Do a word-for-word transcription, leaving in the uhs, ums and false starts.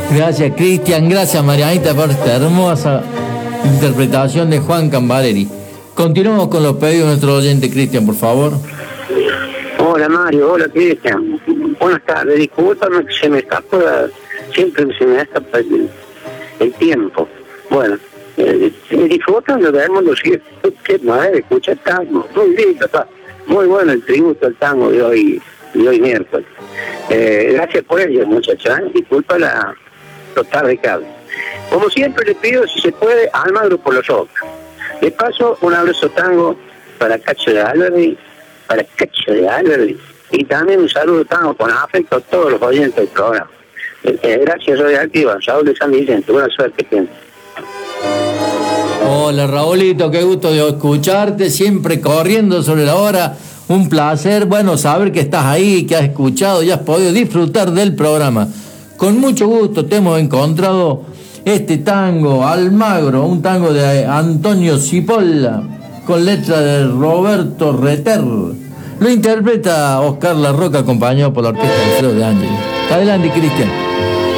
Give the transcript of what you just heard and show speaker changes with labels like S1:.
S1: Gracias, Cristian. Gracias, Marianita, por esta hermosa interpretación de Juan Cambareri. Continuamos con los pedidos de nuestro oyente, Cristian, por favor.
S2: Hola, Mario. Hola, Cristian. Buenas tardes. Discúlpame que se me escapa, siempre se me escapa el, el tiempo. Bueno, eh, disfrutando de Edmundo Sigue, qué madre, escucha el tango. Muy lindo, está muy bueno el tributo al tango de hoy, de hoy miércoles. Eh, gracias por ello, muchachos. ¿eh? Disculpa la total de cable. Como siempre le pido, si se puede, a Almagro por los ojos. Le paso un abrazo tango para Cacho de Alberdi, para Cacho de Alberdi, y también un saludo tango con afecto a todos los oyentes del programa. Eh, gracias, soy Activa, Saúl de San Vicente, buena suerte, gente.
S1: Hola, Raulito, qué gusto de escucharte, siempre corriendo sobre la hora. Un placer, bueno, saber que estás ahí, que has escuchado y has podido disfrutar del programa. Con mucho gusto te hemos encontrado este tango, Almagro, un tango de Antonio Cipolla, con letra de Roberto Reter. Lo interpreta Oscar La Roca, acompañado por la orquesta de Alfredo de Ángel. Adelante, Cristian.